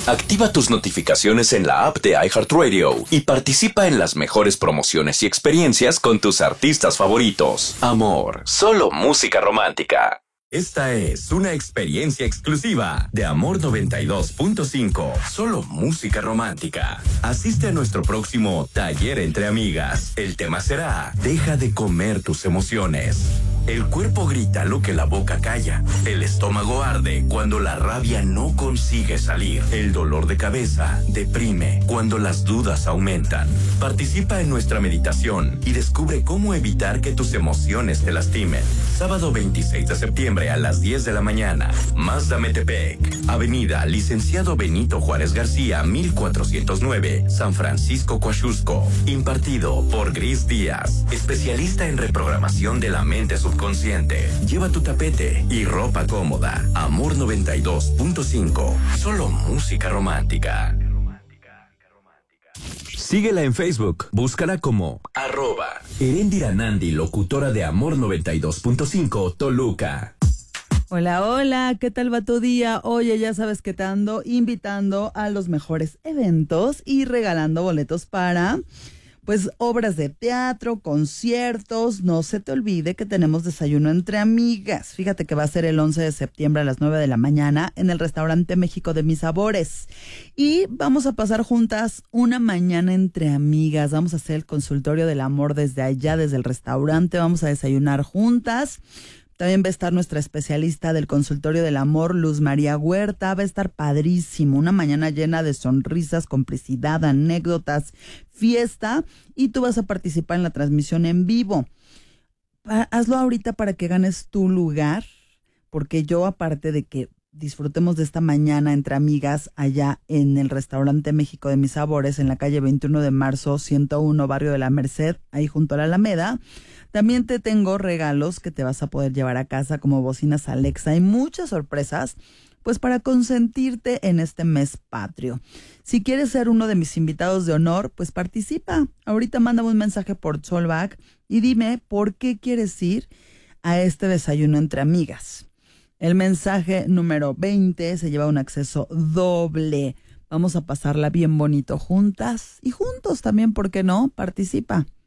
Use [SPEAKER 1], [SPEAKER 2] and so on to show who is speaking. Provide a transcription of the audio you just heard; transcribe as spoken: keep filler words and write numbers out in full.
[SPEAKER 1] Activa tus notificaciones en la app de iHeartRadio y participa en las mejores promociones y experiencias con tus artistas favoritos. Amor, solo música romántica.
[SPEAKER 2] Esta es una experiencia exclusiva de Amor noventa y dos punto cinco. Solo música romántica. Asiste a nuestro próximo taller entre amigas. El tema será: deja de comer tus emociones. El cuerpo grita lo que la boca calla. El estómago arde cuando la rabia no consigue salir. El dolor de cabeza deprime cuando las dudas aumentan. Participa en nuestra meditación y descubre cómo evitar que tus emociones te lastimen. Sábado veintiséis de septiembre a las diez de la mañana. Mazda Metepec, Avenida Licenciado Benito Juárez García, mil cuatrocientos nueve, San Francisco, Coaxusco. Impartido por Gris Díaz, especialista en reprogramación de la mente subconsciente. Lleva tu tapete y ropa cómoda. Amor noventa y dos punto cinco. Solo música romántica. Síguela en Facebook. Búscala como arroba Erendira Nandi, locutora de Amor noventa y dos punto cinco, Toluca.
[SPEAKER 3] Hola, hola, ¿qué tal va tu día? Oye, ya sabes que te ando invitando a los mejores eventos y regalando boletos para, pues, obras de teatro, conciertos. No se te olvide que tenemos desayuno entre amigas. Fíjate que va a ser el once de septiembre a las nueve de la mañana en el restaurante México de Mis Sabores. Y vamos a pasar juntas una mañana entre amigas. Vamos a hacer el consultorio del amor desde allá, desde el restaurante. Vamos a desayunar juntas. También va a estar nuestra especialista del consultorio del amor, Luz María Huerta. Va a estar padrísimo, una mañana llena de sonrisas, complicidad, anécdotas, fiesta, y tú vas a participar en la transmisión en vivo. Hazlo ahorita para que ganes tu lugar, porque yo, aparte de que disfrutemos de esta mañana entre amigas allá en el restaurante México de Mis Sabores, en la calle veintiuno de marzo, ciento uno, barrio de la Merced, ahí junto a la Alameda, también te tengo regalos que te vas a poder llevar a casa, como bocinas Alexa y muchas sorpresas, pues para consentirte en este mes patrio. Si quieres ser uno de mis invitados de honor, pues participa. Ahorita mándame un mensaje por Solback y dime por qué quieres ir a este desayuno entre amigas. El mensaje número veinte se lleva un acceso doble. Vamos a pasarla bien bonito juntas y juntos también, ¿por qué no? Participa.